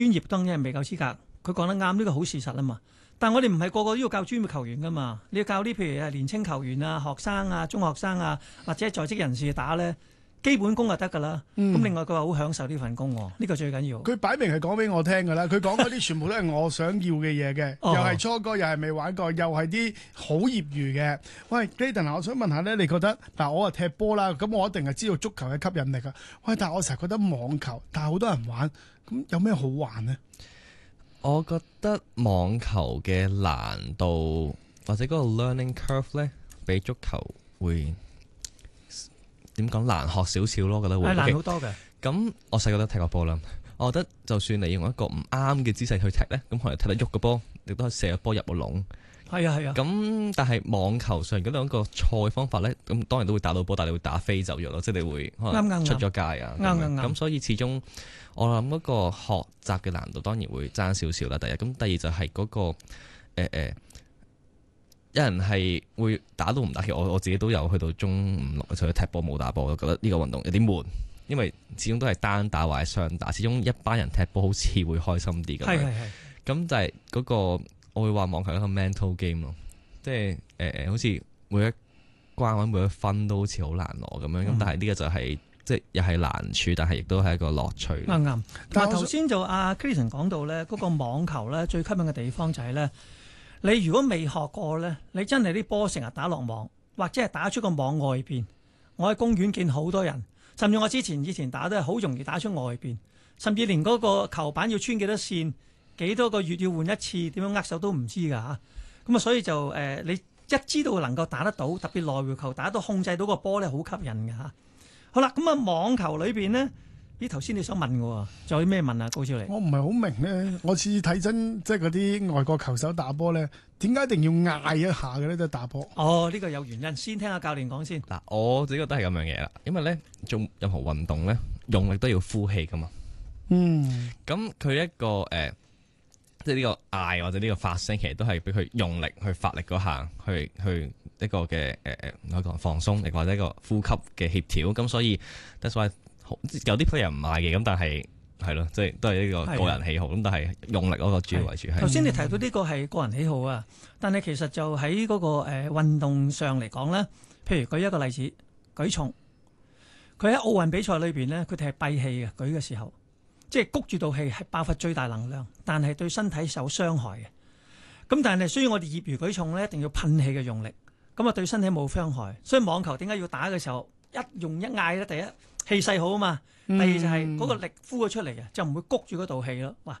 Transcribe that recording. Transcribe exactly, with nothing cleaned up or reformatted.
專業當然係未夠資格，佢講得啱，呢個好事實啊嘛。但係我哋唔係個個都要教專業球員噶嘛，你要教啲譬如係年青球員啊、學生啊、中學生啊，或者在職人士打咧，基本功就得㗎啦。咁、嗯、另外佢話好享受呢份工，呢、呢個最緊要。 佢擺明係講俾我聽㗎啦，佢講嗰啲全部都係我想要嘅嘢嘅， 哦、 又係初哥，又係未玩過，又係啲好業餘嘅。喂 Clayton，我想問下咧，你覺得嗱，我係踢波啦，咁我一定係知道足球嘅吸引力啊。喂，但係我成日覺得網球，但係好多人玩，咁有咩好玩呢？ 我覺得網球嘅難度或者嗰個 learning curve 咧，比足球會點講難學少少咯，我覺得會係難好多嘅。 咁我細個都踢過波啦，我覺得就算你用一個唔啱嘅姿勢去踢咧，咁可能踢得喐個波，亦都可以射個波入個籠。 係啊係啊。 咁但係網球上嗰兩個錯嘅方法咧，咁當然都會打到波，但係你會打飛走咗咯，即係你會可能出咗界啊。 啱啱啱。 咁所以始終我諗嗰個學習嘅難度當然會爭少少啦。第一，咁第二就係嗰、那個誒誒、呃呃，有人係會打到唔打，其實我我自己都有去到中五六，除咗踢波冇打波，我覺得呢個運動有啲悶，因為始終都係單打或者雙打，始終一班人踢波好似會開心啲咁樣。係係係。咁就係嗰、那個我會話網球係一個 mental game 咯，即係誒誒，好似每一關或者每一分都好似好難攞咁樣。咁、嗯、但係呢個就係、是。即係又係難處，但係亦都係一個樂趣。 啱啱。但係頭先就阿 Clayton 講到咧，嗰個網球咧最吸引嘅地方就係咧，你如果未學過咧，你真係啲波成日打落網，或者係打出個網外邊。我喺公園見好多人，甚至我之前以前打都係好容易打出外邊，甚至連嗰個球板要穿幾多線、幾多個月要換一次、點樣握手都唔知㗎嚇。咁啊，所以就誒、呃，你一知道能夠打得到，特別來回球打到控制到個波咧，好吸引㗎嚇。好啦，咁啊網球裏邊呢？咦頭先你想問嘅喎，仲有咩問啊？高超嚟， 我唔係好明咧，我次次睇真即係嗰啲外國球手打波咧，點解一定要嗌一下嘅咧？即係打波。 哦，呢、呢個有原因，先聽下教練講先。 嗱，我自己覺得係咁樣嘢啦，因為咧做任何運動咧，用力都要呼氣噶嘛。 嗯。咁佢一個誒、呃，即係呢個嗌或者呢個發聲，其實都係俾佢用力去發力嗰下，去去。一個嘅誒誒，我講放鬆，亦或者一個呼吸嘅協調，咁所以 that's why 有啲 player 唔嗌嘅，咁但係係咯，即係都係呢個個人喜好，咁但係用力嗰個主要為主係。頭先你提到呢個係個人喜好啊，但係其實就喺嗰、那個誒、呃、運動上嚟講咧，譬如舉一個例子，舉重，佢喺奧運比賽裏邊咧，佢哋係閉氣嘅，舉嘅時候，即係谷住道氣係爆發最大能量，但係對身體受傷害嘅。咁但係需要我哋業餘舉重咧，一定要噴氣嘅用力。咁啊，對身體冇傷害，所以網球點解要打嘅時候一用一嗌咧？第一氣勢好啊嘛，第二就係嗰個力呼咗出嚟嘅，就唔會谷住嗰道氣咯。哇！